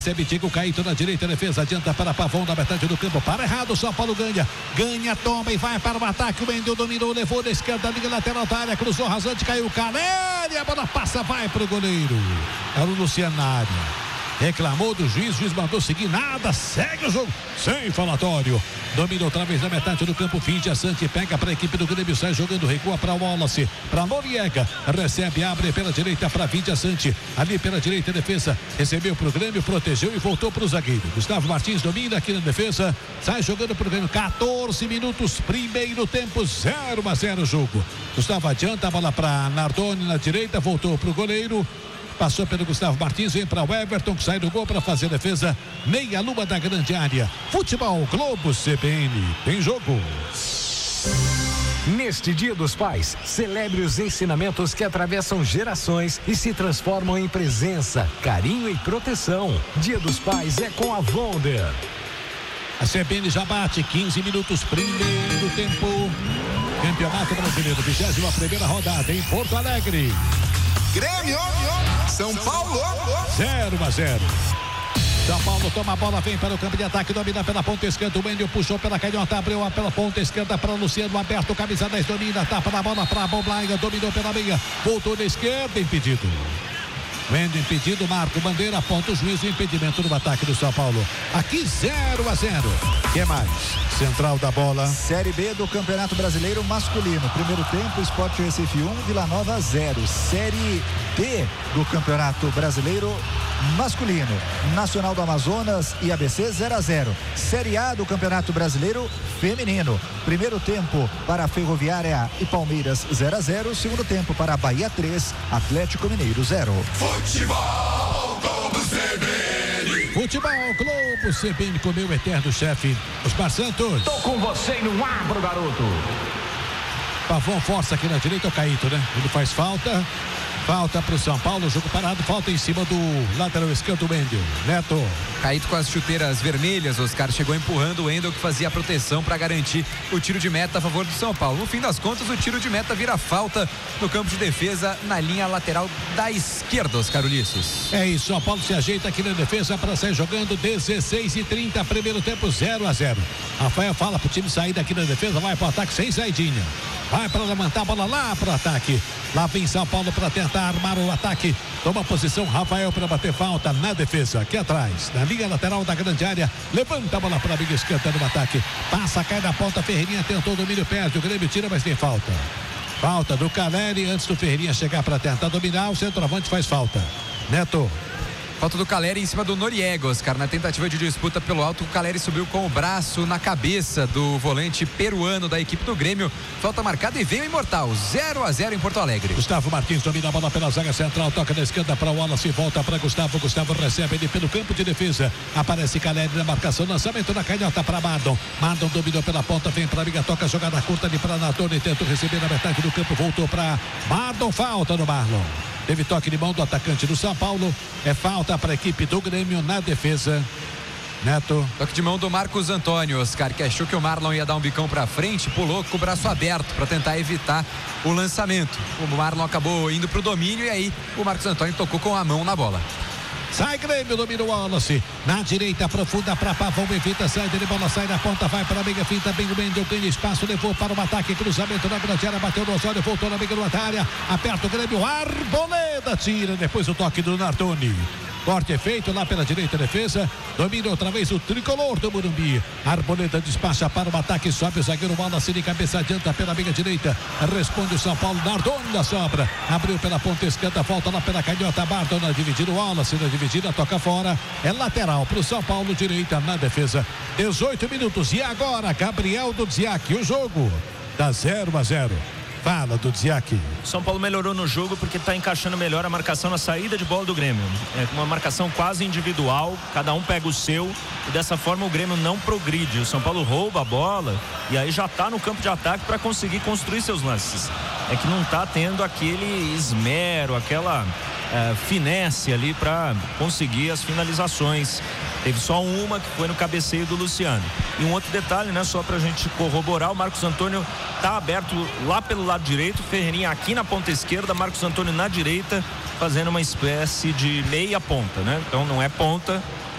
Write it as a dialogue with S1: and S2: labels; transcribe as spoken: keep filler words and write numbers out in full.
S1: Recebe Tico Caíto na direita, defesa, adianta para Pavão na metade do campo, para errado, São Paulo ganha, ganha, toma e vai para o ataque, o Wendel dominou, levou da esquerda, liga lateral da área, cruzou rasante, caiu o Caleri, a bola passa, vai para o goleiro, era o Luciano na área. Reclamou do juiz, o juiz mandou seguir, nada, segue o jogo, sem falatório. Domina outra vez na metade do campo, Vidia Sante pega para a equipe do Grêmio, sai jogando, recua para o Wallace, para Noriega, recebe, abre pela direita para Vidia Sante, ali pela direita, defesa, recebeu para o Grêmio, protegeu e voltou para o zagueiro. Gustavo Martins domina aqui na defesa, sai jogando para o Grêmio, quatorze minutos, primeiro tempo, zero a zero o jogo. Gustavo adianta a bola para Nardoni na direita, voltou para o goleiro. Passou pelo Gustavo Martins, vem para o Everton, que sai do gol para fazer a defesa. Meia lua da grande área. Futebol Globo C B N. Tem jogo.
S2: Neste Dia dos Pais, celebre os ensinamentos que atravessam gerações e se transformam em presença, carinho e proteção. Dia dos Pais é com a Volder.
S1: A C B N já bate, quinze minutos, primeiro tempo. Campeonato Brasileiro, vigésima primeira rodada em Porto Alegre.
S3: Grêmio, São Paulo,
S1: zero a zero. São Paulo toma a bola, vem para o campo de ataque, domina pela ponta esquerda, o Wendel puxou pela canhota, abriu pela ponta esquerda para Luciano, aberto, camisa dez, domina, tapa na bola para Boblaiga, dominou pela meia, voltou da esquerda, impedido. Wendel impedido, Marco Bandeira, aponta o juiz, o impedimento no ataque do São Paulo. Aqui zero a zero. Que mais? Central da bola.
S4: Série B do Campeonato Brasileiro Masculino. Primeiro tempo, Sport Recife um, Vila Nova zero. Série D do Campeonato Brasileiro Masculino. Nacional do Amazonas e A B C zero a zero. Série A do Campeonato Brasileiro Feminino. Primeiro tempo para Ferroviária e Palmeiras zero a zero. Segundo tempo para Bahia três, Atlético Mineiro zero.
S3: Futebol Globo C B N.
S1: Futebol Globo C B N com meu eterno chefe, Osmar Santos.
S2: Tô com você no ar, pro garoto.
S1: Pavão força aqui na direita, o Caíto, né? Ele faz falta. Falta para o São Paulo, jogo parado, falta em cima do lateral esquerdo, Wendel. Neto.
S5: Caíto com as chuteiras vermelhas, Oscar chegou empurrando o Wendel, que fazia a proteção para garantir o tiro de meta a favor do São Paulo. No fim das contas, o tiro de meta vira falta no campo de defesa, na linha lateral da esquerda, Oscar Ulisses.
S1: É isso, São Paulo se ajeita aqui na defesa para sair jogando, dezesseis e trinta, primeiro tempo zero a zero. Rafael fala pro time sair daqui na defesa, vai pro ataque sem saidinha. Vai para levantar a bola lá pro ataque. Lá vem São Paulo para tentar armar o ataque. Toma posição Rafael para bater falta na defesa. Aqui atrás, na linha lateral da grande área. Levanta a bola para a linha esquerda no ataque. Passa, cai na ponta. Ferreirinha tentou o domínio, perde. O Grêmio tira, mas tem falta. Falta do Caleri antes do Ferreirinha chegar para tentar dominar. O centroavante faz falta. Neto.
S5: Falta do Caleri em cima do Noriega, Oscar, na tentativa de disputa pelo alto, o Caleri subiu com o braço na cabeça do volante peruano da equipe do Grêmio. Falta marcada e vem o Imortal, zero a zero em Porto Alegre.
S1: Gustavo Martins domina a bola pela zaga central, toca da esquerda para o Wallace, volta para Gustavo, Gustavo recebe ele pelo campo de defesa, aparece Caleri na marcação, lançamento na canhota para Mardon, Mardon dominou pela ponta, vem para a liga, toca jogada curta ali para Nardoni, tentou receber na metade do campo, voltou para Mardon, falta no Marlon. Teve toque de mão do atacante do São Paulo. É falta para a equipe do Grêmio na defesa. Neto.
S5: Toque de mão do Marcos Antônio, Oscar, que achou que o Marlon ia dar um bicão para frente, pulou com o braço aberto para tentar evitar o lançamento. O Marlon acabou indo para o domínio e aí o Marcos Antônio tocou com a mão na bola.
S1: Sai Grêmio, domina o Wallace. Na direita, profunda para Pavão, evita, sai dele, bola sai na ponta, vai para a meia, finta bem o Wendel, ganha espaço, levou para o ataque, cruzamento na grande área, bateu no Osório, voltou na meia da área, aperta o Grêmio, Arboleda, tira, depois o toque do Nardoni. Corte é feito lá pela direita, defesa. Domina outra vez o tricolor do Morumbi. Arboleda despacha para o ataque. Sobe o zagueiro Wallace de cabeça, adianta pela meia direita. Responde o São Paulo. Nardoni da sobra. Abriu pela ponta esquerda. Volta lá pela canhota. Barton na dividida. Wallace na dividida. Toca fora. É lateral para o São Paulo. Direita na defesa. dezoito minutos. E agora, Gabriel do Dziak. O jogo dá zero a zero. Fala do Dziak.
S6: São Paulo melhorou no jogo porque está encaixando melhor a marcação na saída de bola do Grêmio. É uma marcação quase individual, cada um pega o seu e dessa forma o Grêmio não progride. O São Paulo rouba a bola e aí já está no campo de ataque para conseguir construir seus lances. É que não está tendo aquele esmero, aquela é, finesse ali para conseguir as finalizações. Teve só uma que foi no cabeceio do Luciano. E um outro detalhe, né, só pra gente corroborar, o Marcos Antônio tá aberto lá pelo lado direito, Ferreirinha aqui na ponta esquerda, Marcos Antônio na direita, fazendo uma espécie de meia ponta, né? Então não é ponta,